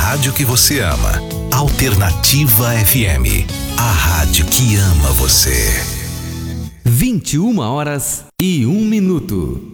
rádio que você ama. Alternativa FM. A rádio que ama você. 21h01.